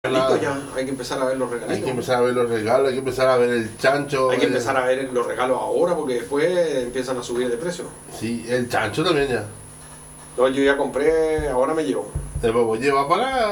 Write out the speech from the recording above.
Ya, hay que empezar a ver los regalitos. Hay que empezar a ver los regalos, hay que empezar a ver el chancho. Hay que empezar a ver los regalos ahora porque después empiezan a subir de precio. Sí, el chancho también ya. Entonces yo ya compré, ahora me llevo. Después lleva para acá.